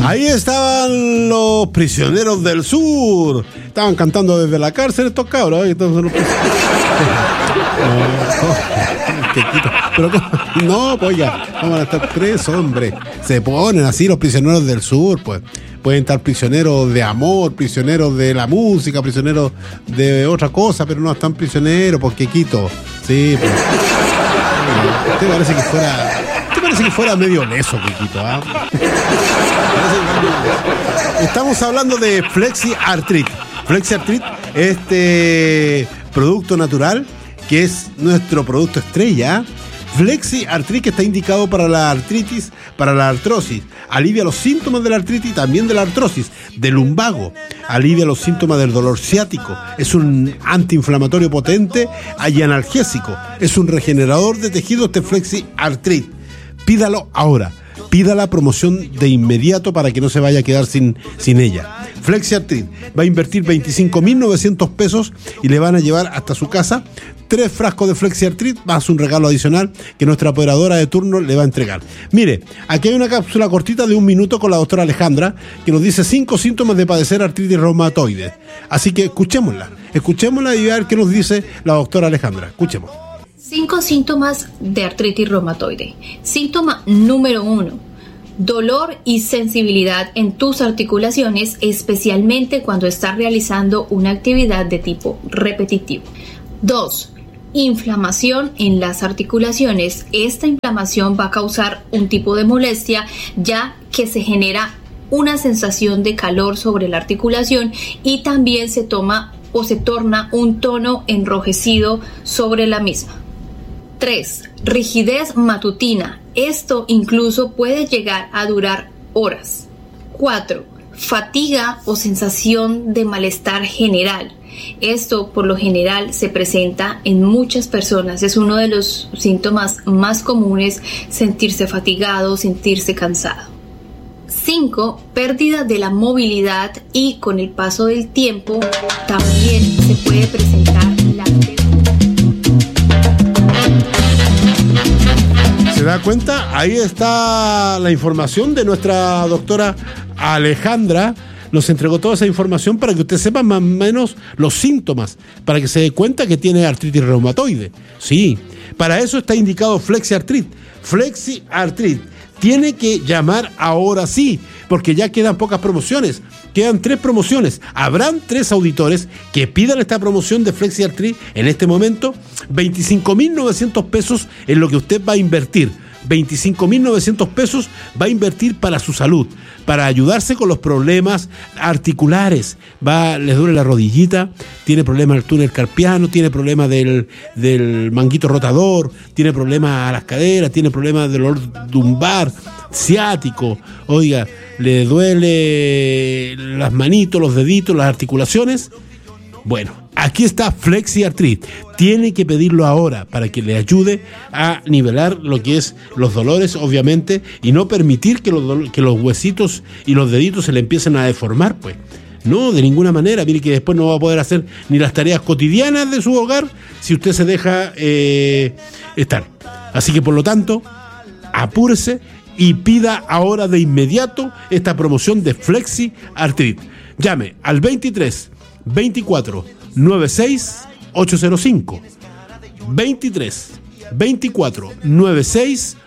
Ahí estaban los prisioneros del sur. Estaban cantando desde la cárcel estos cabros. Pero no, pues ya, vamos a estar presos, hombre. Se ponen así los prisioneros del sur, pues. Pueden estar prisioneros de amor, prisioneros de la música, prisioneros de otra cosa, pero no están prisioneros, porque Quito. Sí, pues. Usted parece que fuera medio leso, Quito, ¿ah? Estamos hablando de Flexi Arthrit. Flexi Arthrit, este producto natural que es nuestro producto estrella. Flexi Arthrit, que está indicado para la artritis, para la artrosis. Alivia los síntomas de la artritis y también de la artrosis, del lumbago. Alivia los síntomas del dolor ciático. Es un antiinflamatorio potente y analgésico. Es un regenerador de tejidos de Flexi Arthrit. Pídalo ahora. Pida la promoción de inmediato para que no se vaya a quedar sin ella. Flexi Arthrit va a invertir 25.900 pesos y le van a llevar hasta su casa 3 frascos de Flexi Arthrit más un regalo adicional que nuestra operadora de turno le va a entregar. Mire, aquí hay una cápsula cortita de 1 minuto con la doctora Alejandra que nos dice 5 síntomas de padecer artritis reumatoide. Así que escuchémosla y a ver qué nos dice la doctora Alejandra. Escuchemos. 5 síntomas de artritis reumatoide. Síntoma número 1. Dolor y sensibilidad en tus articulaciones, especialmente cuando estás realizando una actividad de tipo repetitivo. 2. Inflamación en las articulaciones. Esta inflamación va a causar un tipo de molestia, ya que se genera una sensación de calor sobre la articulación y también se torna un tono enrojecido sobre la misma. 3. Rigidez matutina. Esto incluso puede llegar a durar horas. 4. Fatiga o sensación de malestar general. Esto por lo general se presenta en muchas personas. Es uno de los síntomas más comunes, sentirse fatigado, sentirse cansado. 5. Pérdida de la movilidad y con el paso del tiempo también se puede presentar la... ¿Se da cuenta? Ahí está la información de nuestra doctora Alejandra. Nos entregó toda esa información para que usted sepa más o menos los síntomas, para que se dé cuenta que tiene artritis reumatoide. Sí, para eso está indicado Flexi Arthrit. Flexi Arthrit. Tiene que llamar ahora sí, porque ya quedan pocas promociones. Quedan 3 promociones. Habrán 3 auditores que pidan esta promoción de Flexi Arthrit en este momento. 25.900 pesos en lo que usted va a invertir. 25.900 pesos va a invertir para su salud, para ayudarse con los problemas articulares. Les duele la rodillita, tiene problemas del túnel carpiano, tiene problemas del manguito rotador, tiene problemas a las caderas, tiene problemas del dolor lumbar, ciático, oiga, le duele las manitos, los deditos, las articulaciones. Bueno, aquí está Flexi Arthrit. Tiene que pedirlo ahora para que le ayude a nivelar lo que es los dolores, obviamente, y no permitir que los huesitos y los deditos se le empiecen a deformar, pues. No, de ninguna manera. Mire que después no va a poder hacer ni las tareas cotidianas de su hogar si usted se deja estar. Así que, por lo tanto, apúrese y pida ahora de inmediato esta promoción de Flexi Arthrit. Llame al 23 24 96 805 23 24 96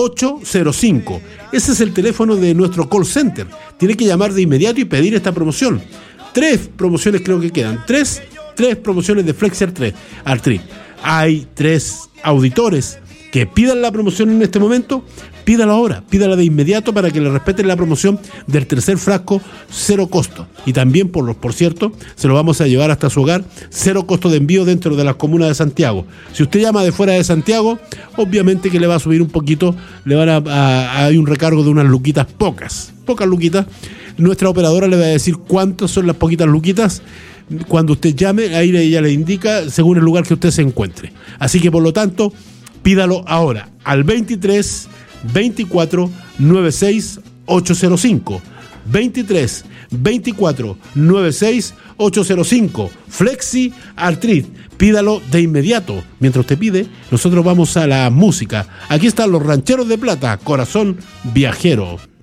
805. Ese es el teléfono de nuestro call center. Tiene que llamar de inmediato y pedir esta promoción. 3 promociones creo que quedan. 3 promociones de Flexi Arthrit. Hay 3 auditores que pidan la promoción en este momento. Pídala ahora, pídala de inmediato para que le respeten la promoción del 3er frasco, 0 costo. Y también, por cierto, se lo vamos a llevar hasta su hogar, 0 costo de envío dentro de las comunas de Santiago. Si usted llama de fuera de Santiago, obviamente que le va a subir un poquito, le van hay un recargo de unas luquitas, pocas luquitas. Nuestra operadora le va a decir cuántas son las poquitas luquitas. Cuando usted llame, ahí ella le indica según el lugar que usted se encuentre. Así que, por lo tanto, pídalo ahora al 23 24 96 805. 23 24 96 805. Flexi Arthrit. Pídalo de inmediato. Mientras usted pide, nosotros vamos a la música. Aquí están los Rancheros de Plata, Corazón Viajero.